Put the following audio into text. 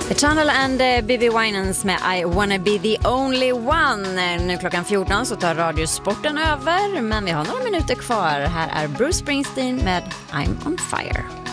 Eternal and Bibi Winans med I wanna be the only one. Nu klockan 14 så tar Radiosporten över, men vi har några minuter kvar. Här är Bruce Springsteen med I'm on fire.